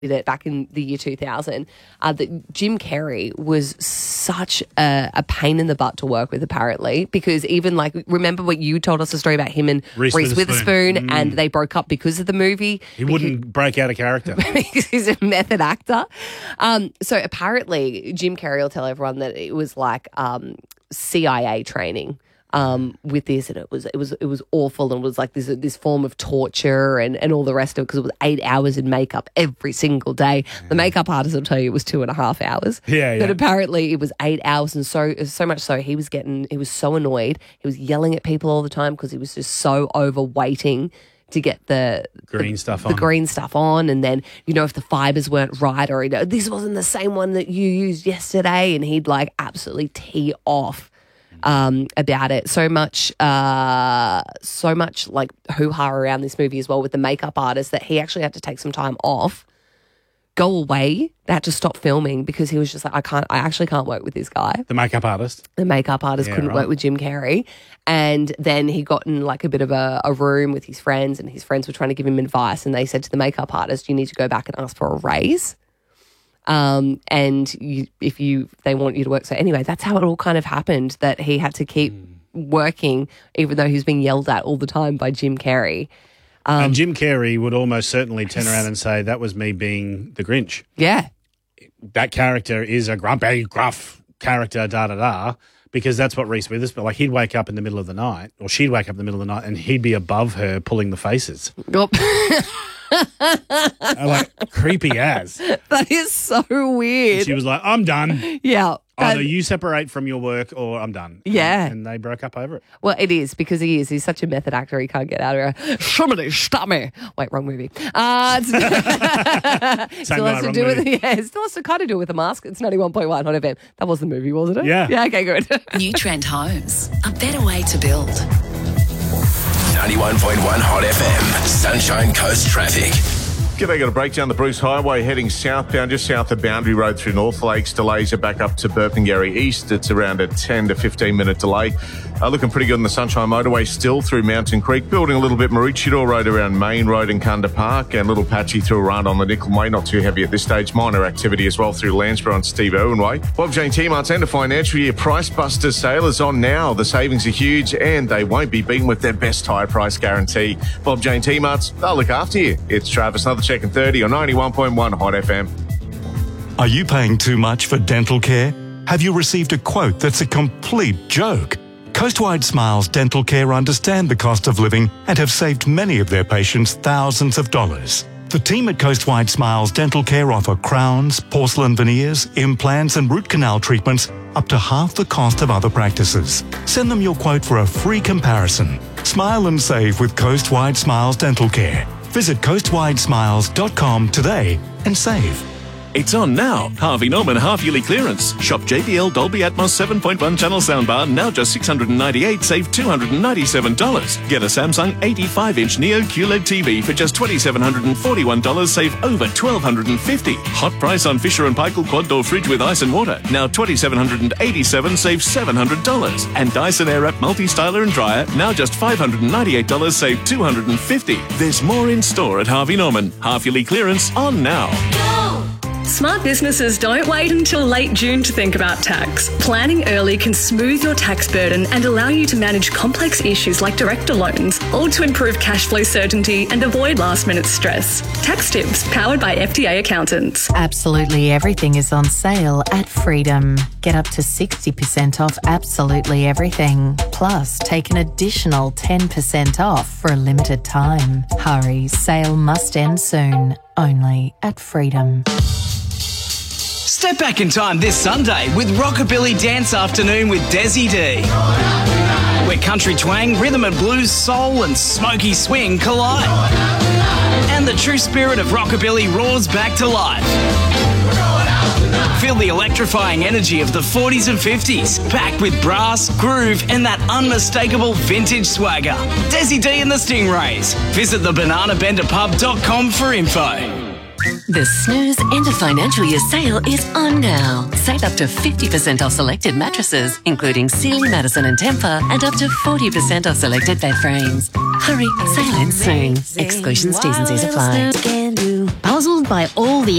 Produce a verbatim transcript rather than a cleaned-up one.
it back in the year two thousand, uh, that Jim Carrey was such a, a pain in the butt to work with, apparently, because even like, remember what you told us a story about him and Reese, Reese Witherspoon, Witherspoon, mm. and they broke up because of the movie. He wouldn't break out of character. Because he's a method actor. Um, so apparently Jim Carrey will tell everyone that it was like um, C I A training. Um, with this, and it was it was it was awful, and it was like this this form of torture and, and all the rest of it, because it was eight hours in makeup every single day. Yeah. The makeup artist will tell you it was two and a half hours. Yeah, yeah. But apparently it was eight hours, and so so much so he was getting he was so annoyed. He was yelling at people all the time because he was just so overweighting to get the green the, stuff the on. green stuff on, and then you know if the fibers weren't right, or you know, this wasn't the same one that you used yesterday, and he'd like absolutely tee off. Um, about it. So much, uh, so much like hoo-ha around this movie as well with the makeup artist that he actually had to take some time off, go away. They had to stop filming because he was just like, I can't, I actually can't work with this guy. The makeup artist? The makeup artist Yeah, couldn't right. work with Jim Carrey. And then he got in like a bit of a, a room with his friends, and his friends were trying to give him advice, and they said to the makeup artist, you need to go back and ask for a raise. Um, and you, if you, they want you to work. So anyway, that's how it all kind of happened, that he had to keep mm. working, even though he was being yelled at all the time by Jim Carrey. Um, and Jim Carrey would almost certainly turn around and say, that was me being the Grinch. Yeah. That character is a grumpy, gruff character, da-da-da, because that's what Reese Witherspoon, like he'd wake up in the middle of the night, or she'd wake up in the middle of the night, and he'd be above her pulling the faces. Yep. Like, creepy as. That is so weird. And she was like, I'm done. Yeah. Either you separate from your work or I'm done. Yeah. And, and they broke up over it. Well, it is, because he is. He's such a method actor, he can't get out of her. Somebody stop me. Wait, wrong movie. Uh, still has to do with, yeah, it still has to kind of do with the mask. It's ninety-one point one Hot F M. That was the movie, wasn't it? Yeah. Yeah, okay, good. New Trend Homes, a better way to build. ninety-one point one Hot F M, Sunshine Coast traffic. G'day, got a breakdown the Bruce Highway heading southbound, just south of Boundary Road through North Lakes. Delays are back up to Burpengary East. It's around a ten to fifteen minute delay. Uh, looking pretty good on the Sunshine Motorway still through Mountain Creek. Building a little bit Maroochydore Road around Main Road and Kunda Park, and a little patchy through around on the Nickel Way. Not too heavy at this stage. Minor activity as well through Landsborough and Steve Irwin Way. Bob Jane T-Mart's end of financial year Price Buster sale is on now. The savings are huge, and they won't be beaten with their best high price guarantee. Bob Jane T-Mart's, they'll look after you. It's Travis, another check and thirty on ninety-one point one Hot F M. Are you paying too much for dental care? Have you received a quote that's a complete joke? Coastwide Smiles Dental Care understand the cost of living and have saved many of their patients thousands of dollars. The team at Coastwide Smiles Dental Care offer crowns, porcelain veneers, implants and root canal treatments up to half the cost of other practices. Send them your quote for a free comparison. Smile and save with Coastwide Smiles Dental Care. Visit coastwide smiles dot com today and save. It's on now. Harvey Norman half-yearly clearance. Shop J B L Dolby Atmos seven point one channel soundbar, now just six hundred ninety-eight dollars, save two hundred ninety-seven dollars. Get a Samsung eighty-five inch Neo Q L E D T V for just two thousand seven hundred forty-one dollars, save over one thousand two hundred fifty dollars. Hot price on Fisher and Paykel quad door fridge with ice and water, now two thousand seven hundred eighty-seven dollars, save seven hundred dollars. And Dyson Airwrap multi-styler and dryer, now just five hundred ninety-eight dollars, save two hundred fifty dollars. There's more in store at Harvey Norman. Half-yearly clearance on now. Smart businesses don't wait until late June to think about tax. Planning early can smooth your tax burden and allow you to manage complex issues like director loans, all to improve cash flow certainty and avoid last-minute stress. Tax tips powered by F T A accountants. Absolutely everything is on sale at Freedom. Get up to sixty percent off absolutely everything. Plus, take an additional ten percent off for a limited time. Hurry, sale must end soon. Only at Freedom. Step back in time this Sunday with Rockabilly Dance Afternoon with Desi D, where country twang, rhythm and blues, soul and smoky swing collide, and the true spirit of rockabilly roars back to life. Feel the electrifying energy of the forties and fifties, packed with brass, groove and that unmistakable vintage swagger. Desi D and the Stingrays. Visit the banana bender pub dot com for info. The Snooze end of financial year sale is on now. Save up to fifty percent off selected mattresses, including Sealy, Madison and Tempur, and up to forty percent off selected bed frames. Hurry, sale ends soon. Exclusions, T's and C's apply. Puzzled by all the